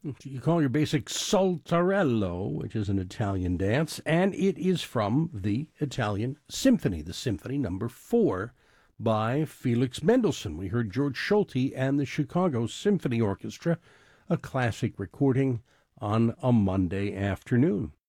You call your basic saltarello, which is an Italian dance, and it is from the Italian Symphony, the Symphony Number 4 by Felix Mendelssohn. We heard George Solti and the Chicago Symphony Orchestra, a classic recording on a Monday afternoon.